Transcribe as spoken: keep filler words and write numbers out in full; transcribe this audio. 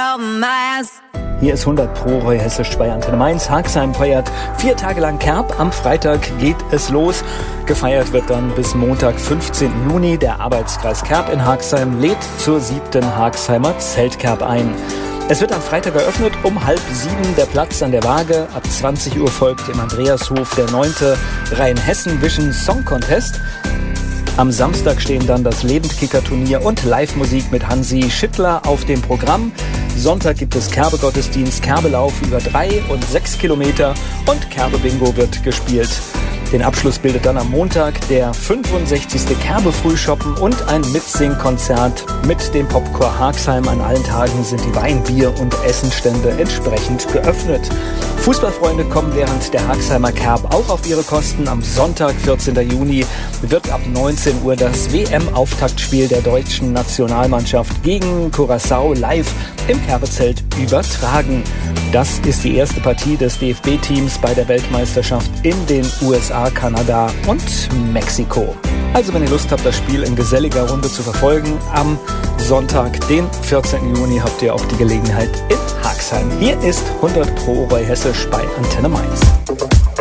Hier ist hundert Pro Roy Hessisch bei Antenne Mainz. Haagsheim feiert vier Tage lang Kerb. Am Freitag geht es los. Gefeiert wird dann bis Montag, fünfzehnten Juni. Der Arbeitskreis Kerb in Haagsheim lädt zur siebten Haagsheimer Zeltkerb ein. Es wird am Freitag eröffnet um halb sieben der Platz an der Waage. Ab zwanzig Uhr folgt im Andreashof der neunte Rheinhessen Vision Song Contest. Am Samstag stehen dann das Lebendkicker-Turnier und Live-Musik mit Hansi Schittler auf dem Programm. Sonntag gibt es Kerbe-Gottesdienst, Kerbelauf über drei und sechs Kilometer und Kerbe-Bingo wird gespielt. Den Abschluss bildet dann am Montag der fünfundsechzigste Kerbe-Frühschoppen und ein Mitsing-Konzert mit dem Popchor Haagsheim. An allen Tagen sind die Wein-, Bier- und Essenstände entsprechend geöffnet. Fußballfreunde kommen während der Haagsheimer Kerb auch auf ihre Kosten. Am Sonntag, vierzehnten Juni, wird ab neunzehn Uhr das W M-Auftaktspiel der deutschen Nationalmannschaft gegen Curaçao live im Kerbezelt übertragen. Das ist die erste Partie des D F B-Teams bei der Weltmeisterschaft in den U S A, Kanada und Mexiko. Also wenn ihr Lust habt, das Spiel in geselliger Runde zu verfolgen, am Sonntag, den vierzehnten Juni, habt ihr auch die Gelegenheit in Haagsheim. Hier ist hundert Pro Roy Hessisch bei Antenne Mainz.